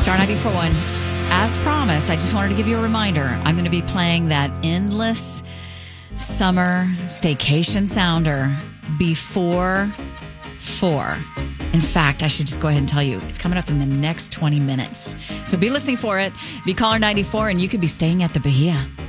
Star 94.1. As promised, I just wanted to give you a reminder. I'm going to be playing that endless summer staycation sounder before 4. In fact, I should just go ahead and tell you, it's coming up in the next 20 minutes. So be listening for it. Be caller 94 and you could be staying at the Bahia.